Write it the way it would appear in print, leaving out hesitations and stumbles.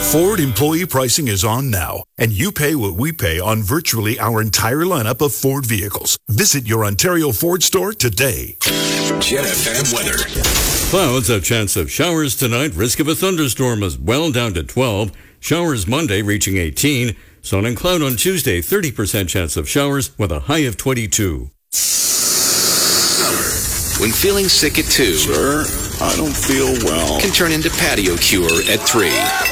Ford employee pricing is on now, and you pay what we pay on virtually our entire lineup of Ford vehicles. Visit your Ontario Ford store today. Jet FM weather. Clouds, a chance of showers tonight. Risk of a thunderstorm as well, down to 12. Showers Monday reaching 18. Sun and cloud on Tuesday, 30% chance of showers with a high of 22. Summer, when feeling sick at 2. Sir, I don't feel well. Can turn into patio cure at 3.